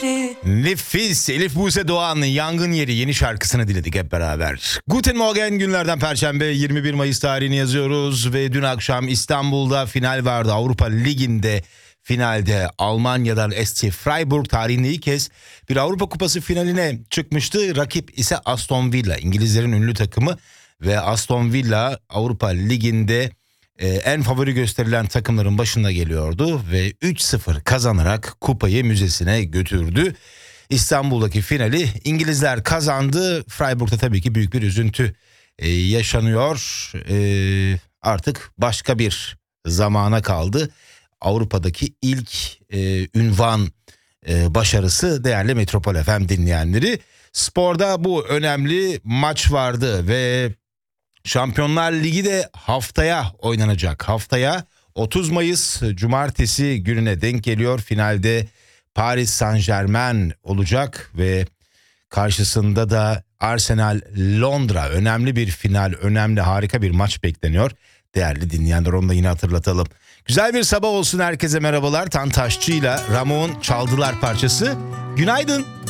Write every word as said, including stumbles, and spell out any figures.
Nefis. Elif Buse Doğan Yangın Yeri yeni şarkısını dinledik hep beraber. Guten Morgen, günlerden Perşembe, yirmi bir Mayıs tarihini yazıyoruz ve dün akşam İstanbul'da final vardı. Avrupa Ligi'nde finalde Almanya'dan S C Freiburg tarihinde ilk kez bir Avrupa Kupası finaline çıkmıştı. Rakip ise Aston Villa, İngilizlerin ünlü takımı ve Aston Villa Avrupa Ligi'nde Ee, en favori gösterilen takımların başında geliyordu ve üç sıfır kazanarak kupayı müzesine götürdü. İstanbul'daki finali İngilizler kazandı. Freiburg'da tabii ki büyük bir üzüntü e, yaşanıyor. E, artık başka bir zamana kaldı. Avrupa'daki ilk e, ünvan e, başarısı değerli Metropol F M dinleyenleri. Sporda bu önemli maç vardı ve Şampiyonlar Ligi de haftaya oynanacak. Haftaya otuz Mayıs Cumartesi gününe denk geliyor. Finalde Paris Saint-Germain olacak ve karşısında da Arsenal Londra. Önemli bir final, önemli, harika bir maç bekleniyor. Değerli dinleyenler, onu da yine hatırlatalım. Güzel bir sabah olsun herkese, merhabalar. Tantaşçı'yla Ramon Çaldılar parçası. Günaydın.